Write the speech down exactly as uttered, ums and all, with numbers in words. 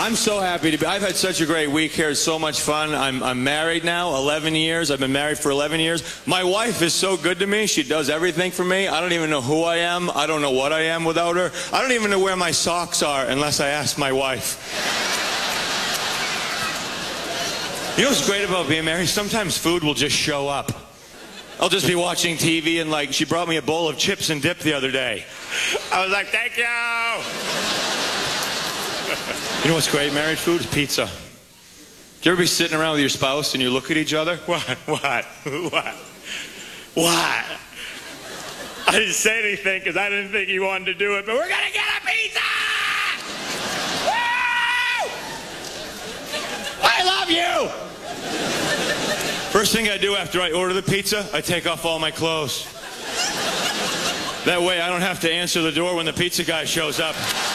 I'm so happy to be. I've had such a great week here. It's so much fun. I'm, I'm married now, eleven years. I've been married for eleven years. My wife is so good to me. She does everything for me. I don't even know who I am. I don't know what I am without her. I don't even know where my socks are unless I ask my wife. You know what's great about being married? Sometimes food will just show up. I'll just be watching T V and like, she brought me a bowl of chips and dip the other day. I was like, thank you. You know what's great married food? Pizza. Do you ever be sitting around with your spouse and you look at each other? What? What? What? What? I didn't say anything because I didn't think he wanted to do it, but we're going to get a pizza! Woo! I love you! First thing I do after I order the pizza, I take off all my clothes. That way I don't have to answer the door when the pizza guy shows up.